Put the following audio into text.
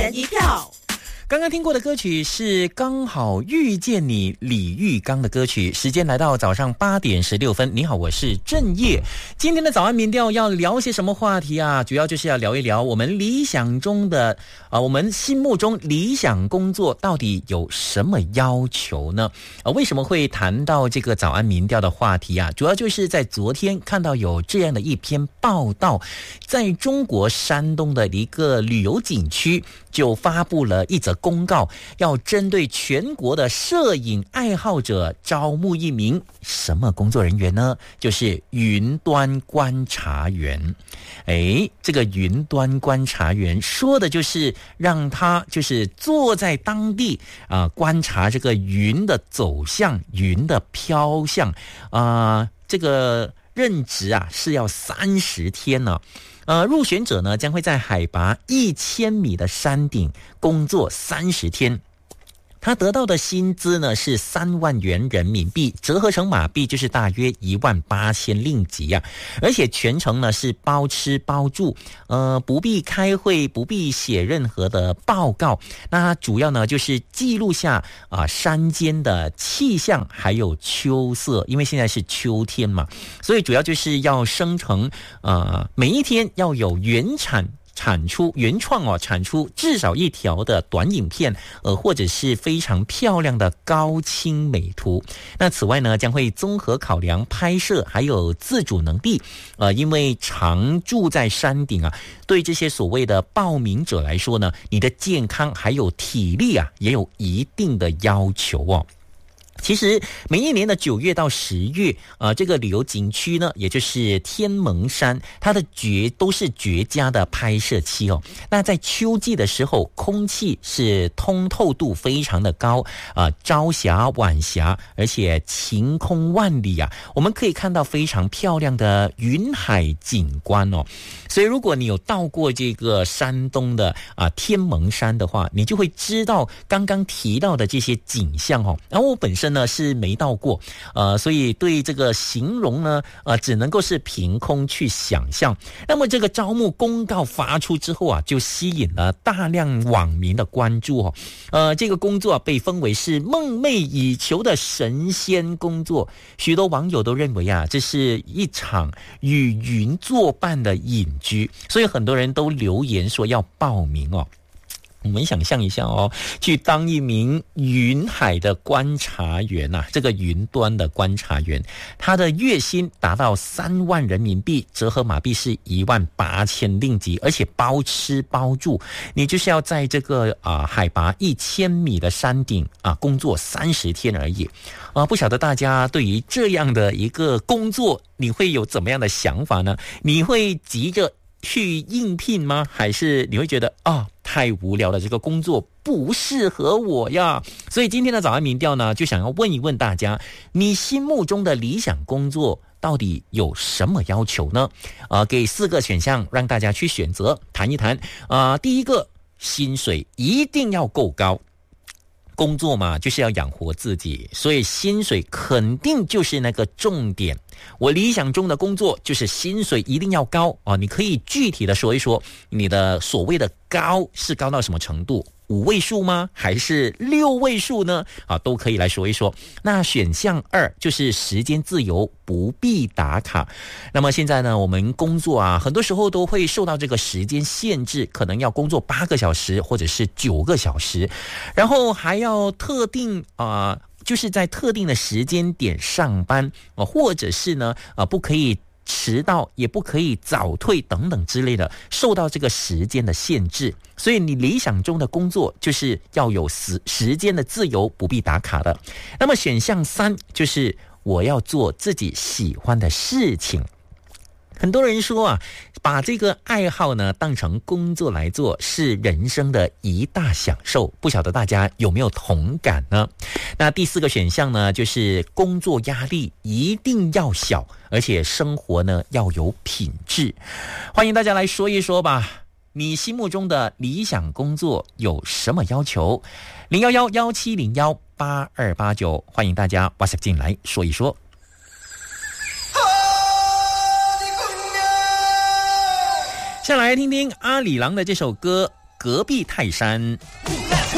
人一票。 刚刚听过的歌曲是刚好遇见你，李玉刚的歌曲。时间来到早上8点16分。你好，我是郑业。今天的早安民调要聊些什么话题啊？主要就是要聊一聊我们理想中的我们心目中理想工作到底有什么要求呢？为什么会谈到这个早安民调的话题啊？主要就是在昨天看到有这样的一篇报道，在中国山东的一个旅游景区就发布了一则公告，要针对全国的摄影爱好者招募一名什么工作人员呢？就是云端观察员。这个云端观察员说的就是让他就是坐在当地观察这个云的走向、云的飘向这个任职是要30天呢。入选者呢将会在海拔1000米的山顶工作30天。他得到的薪资呢是3万元人民币，折合成马币就是大约18000令吉啊。而且全程呢是包吃包住，不必开会，不必写任何的报告。那主要呢就是记录下山间的气象还有秋色，因为现在是秋天嘛，所以主要就是要生成每一天要有原创产出至少1条的短影片，或者是非常漂亮的高清美图。那此外呢，将会综合考量拍摄还有自主能力。因为常住在山顶对这些所谓的报名者来说呢，你的健康还有体力也有一定的要求哦。其实每一年的9月到10月这个旅游景区呢，也就是天蒙山，它的都是绝佳的拍摄期哦。那在秋季的时候，空气是通透度非常的高朝霞晚霞，而且晴空万里我们可以看到非常漂亮的云海景观哦。所以如果你有到过这个山东的天蒙山的话，你就会知道刚刚提到的这些景象哦。然后我本身呢是没到过，所以对这个形容呢只能够是凭空去想象。那么这个招募公告发出之后就吸引了大量网民的关注哦。这个工作被封为是梦寐以求的神仙工作，许多网友都认为这是一场与云作伴的隐居，所以很多人都留言说要报名哦。我们想象一下去当一名云海的观察员这个云端的观察员，他的月薪达到3万人民币，折合马币是18000令吉，而且包吃包住。你就是要在这个海拔1000米的山顶工作30天而已不晓得大家对于这样的一个工作，你会有怎么样的想法呢？你会急着去应聘吗？还是你会觉得太无聊了，这个工作不适合我呀？所以今天的早安民调呢，就想要问一问大家，你心目中的理想工作到底有什么要求呢？给4个选项让大家去选择谈一谈。第一个，薪水一定要够高。工作嘛，就是要养活自己，所以薪水肯定就是那个重点。我理想中的工作就是薪水一定要高你可以具体的说一说你的所谓的高是高到什么程度？5位数吗？还是6位数呢？都可以来说一说。那选项2就是时间自由，不必打卡。那么现在呢，我们工作很多时候都会受到这个时间限制，可能要工作8个小时或者是9个小时，然后还要特定就是在特定的时间点上班或者是呢不可以迟到，也不可以早退等等之类的，受到这个时间的限制。所以你理想中的工作就是要有时间的自由，不必打卡的。那么选项3就是我要做自己喜欢的事情。很多人说把这个爱好呢当成工作来做是人生的一大享受，不晓得大家有没有同感呢？那第4个选项呢，就是工作压力一定要小，而且生活呢要有品质。欢迎大家来说一说吧，你心目中的理想工作有什么要求？011-1701-8289，欢迎大家 WhatsApp 进来说一说。先来听听阿里郎的这首歌隔壁泰山。